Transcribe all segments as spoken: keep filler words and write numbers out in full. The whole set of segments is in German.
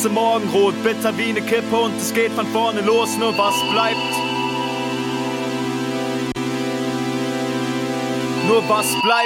Im Morgenrot, bitter wie eine Kippe und es geht von vorne los, nur was bleibt? Nur was bleibt?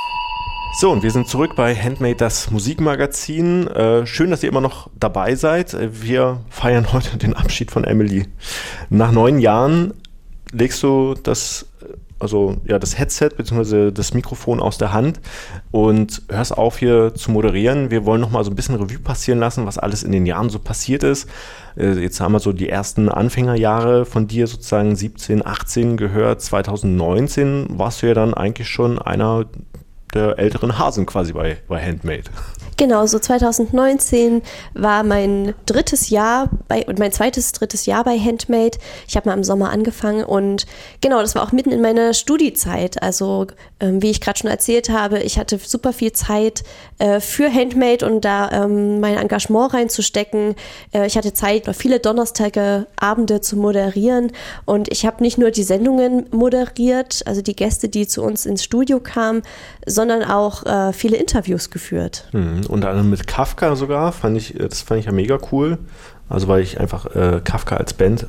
So, und wir sind zurück bei Handmade, das Musikmagazin. Äh, schön, dass ihr immer noch dabei seid. Wir feiern heute den Abschied von Emily. Nach neun Jahren legst du das, also ja, das Headset bzw. das Mikrofon aus der Hand und hörst auf, hier zu moderieren. Wir wollen noch mal so ein bisschen Revue passieren lassen, was alles in den Jahren so passiert ist. Äh, jetzt haben wir so die ersten Anfängerjahre von dir sozusagen siebzehn, achtzehn gehört. zwanzig neunzehn warst du ja dann eigentlich schon einer der älteren Hasen quasi bei, bei Handmade. Genau, so zwanzig neunzehn war mein drittes Jahr bei und mein zweites, drittes Jahr bei Handmade. Ich habe mal im Sommer angefangen und genau, das war auch mitten in meiner Studiezeit. Also ähm, wie ich gerade schon erzählt habe, ich hatte super viel Zeit äh, für Handmade und da ähm, mein Engagement reinzustecken. Äh, ich hatte Zeit, viele Donnerstage Abende zu moderieren und ich habe nicht nur die Sendungen moderiert, also die Gäste, die zu uns ins Studio kamen, sondern auch äh, viele Interviews geführt. Mhm. Unter anderem mit Kafka sogar, fand ich, das fand ich ja mega cool. Also weil ich einfach äh, Kafka als Band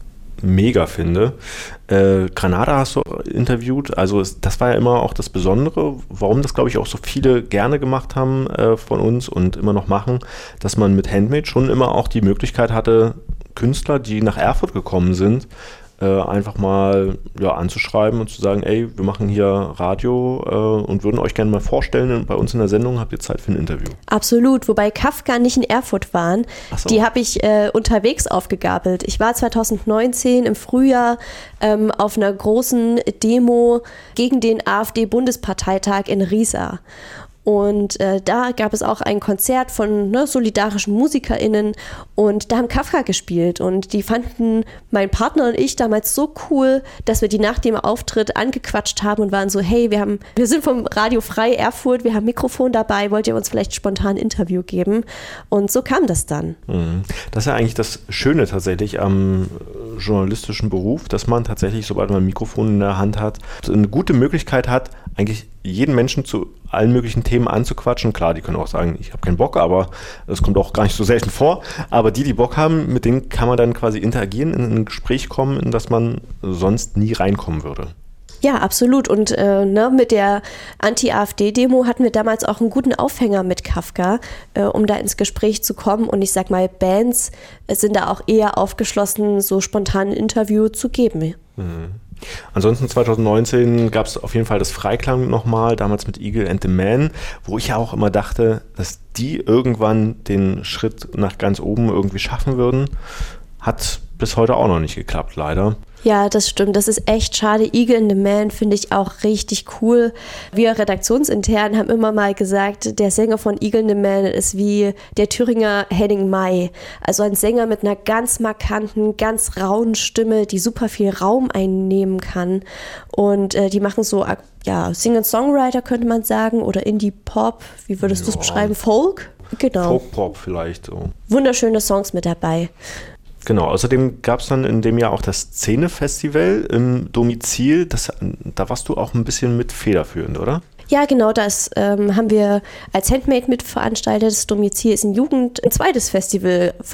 mega finde. Äh, Granada hast du interviewt, also es, das war ja immer auch das Besondere, warum das, glaube ich, auch so viele gerne gemacht haben äh, von uns und immer noch machen, dass man mit Handmade schon immer auch die Möglichkeit hatte, Künstler, die nach Erfurt gekommen sind, Äh, einfach mal ja, anzuschreiben und zu sagen, ey, wir machen hier Radio äh, und würden euch gerne mal vorstellen, bei uns in der Sendung habt ihr Zeit für ein Interview. Absolut, wobei Kafka nicht in Erfurt waren. Ach so. Die habe ich äh, unterwegs aufgegabelt. Ich war zwanzig neunzehn im Frühjahr ähm, auf einer großen Demo gegen den AfD-Bundesparteitag in Riesa. Und äh, da gab es auch ein Konzert von ne, solidarischen MusikerInnen und da haben Kafka gespielt und die fanden mein Partner und ich damals so cool, dass wir die nach dem Auftritt angequatscht haben und waren so, hey, wir haben, wir sind vom Radio Frei Erfurt, wir haben Mikrofon dabei, wollt ihr uns vielleicht spontan ein Interview geben? Und so kam das dann. Das ist ja eigentlich das Schöne tatsächlich am journalistischen Beruf, dass man tatsächlich, sobald man ein Mikrofon in der Hand hat, eine gute Möglichkeit hat, eigentlich jeden Menschen zu allen möglichen Themen anzuquatschen. Klar, die können auch sagen, ich habe keinen Bock, aber das kommt auch gar nicht so selten vor. Aber die, die Bock haben, mit denen kann man dann quasi interagieren, in ein Gespräch kommen, in das man sonst nie reinkommen würde. Ja, absolut. Und äh, ne, mit der Anti-AfD-Demo hatten wir damals auch einen guten Aufhänger mit Kafka, äh, um da ins Gespräch zu kommen. Und ich sag mal, Bands sind da auch eher aufgeschlossen, so spontan ein Interview zu geben. Mhm. Ansonsten zwanzig neunzehn gab es auf jeden Fall das Freiklang nochmal, damals mit Eagle and the Man, wo ich ja auch immer dachte, dass die irgendwann den Schritt nach ganz oben irgendwie schaffen würden. Hat bis heute auch noch nicht geklappt, leider. Ja, das stimmt. Das ist echt schade. Eagle and the Man finde ich auch richtig cool. Wir redaktionsintern haben immer mal gesagt, der Sänger von Eagle and the Man ist wie der Thüringer Henning May. Also ein Sänger mit einer ganz markanten, ganz rauen Stimme, die super viel Raum einnehmen kann. Und äh, die machen so, ja, Singer-Songwriter könnte man sagen oder Indie-Pop. Wie würdest du es beschreiben? Folk? Genau. Folk-Pop vielleicht so. Wunderschöne Songs mit dabei. Genau, außerdem gab es dann in dem Jahr auch das Szene-Festival im Domizil. Das, da warst du auch ein bisschen mit federführend, oder? Ja, genau, das ähm, haben wir als Handmade mitveranstaltet. Das Domizil ist ein Jugend, ein zweites Festival